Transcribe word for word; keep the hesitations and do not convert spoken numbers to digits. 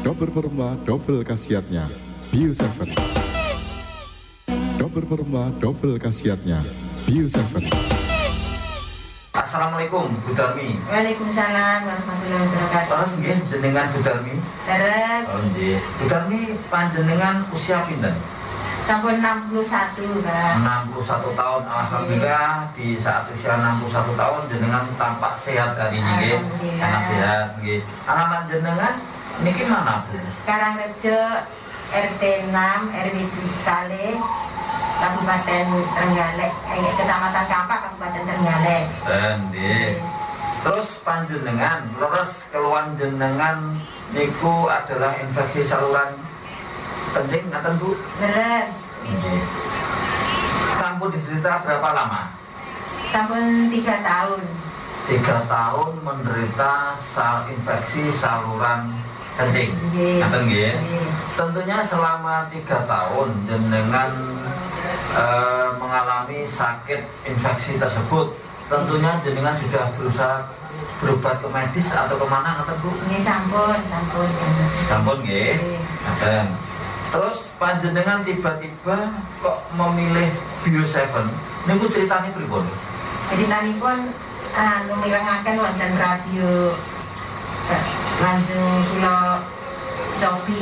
Double formula, double khasiatnya. Bio tujuh. Double formula, double khasiatnya. Bio tujuh. Assalamualaikum Bu Darmi. Waalaikumsalam warahmatullahi wabarakatuh. Terus nggih jenengan Bu Darmi? Terus Oh nggih. Bu Darmi panjenengan usia pinten? sampun enam puluh satu, Pak. enam puluh satu tahun. Alhamdulillah di saat usia enam puluh satu tahun jenengan tampak sehat hari ini nggih. Sangat sehat nggih. Alamat jenengan niki mana Bu? Karangrejo R T enam R W Kale Kabupaten Trenggalek, eh, Kecamatan Kampak, Kabupaten Trenggalek. Eh, nggih. Terus panjenengan leres keluhan jenengan niku adalah infeksi saluran kencing ngaten Bu? Leres. Nggih. Sampun diderita berapa lama? Sampun tiga tahun. Tiga tahun menderita sal infeksi saluran kencing. Nggih. Ngaten nggih. Nggih. Tentunya selama tiga tahun jenengan eh, mengalami sakit infeksi tersebut. Tentunya jenengan sudah berusaha berobat ke medis atau kemana ngaten Bu? Ini sampun, sampun. Sampun nggih. Nggih. Ngaten. Terus panjenengan tiba-tiba kok memilih Bio tujuh? Niku ceritanya pripun? Ceritanipun anu mirengaken wonten radio, eh, langsung kula cobi